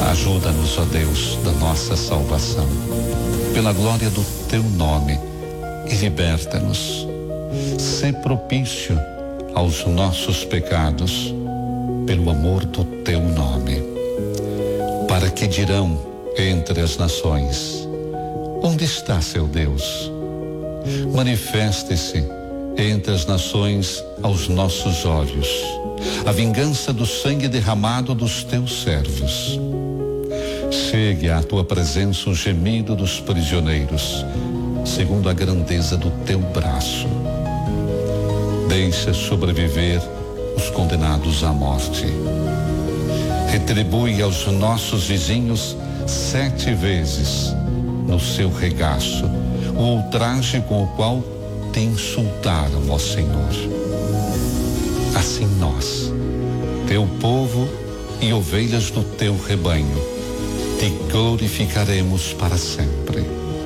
Ajuda-nos, ó Deus, da nossa salvação, pela glória do teu nome, e liberta-nos. Sê propício aos nossos pecados, pelo amor do teu nome. Para que dirão entre as nações: onde está seu Deus? Manifeste-se entre as nações aos nossos olhos a vingança do sangue derramado dos teus servos. Chegue à tua presença o gemido dos prisioneiros, segundo a grandeza do teu braço. Deixa sobreviver os condenados à morte. Retribui aos nossos vizinhos 7 vezes no seu regaço o ultraje com o qual te insultaram, ó Senhor. Assim nós, teu povo e ovelhas do teu rebanho, te glorificaremos para sempre.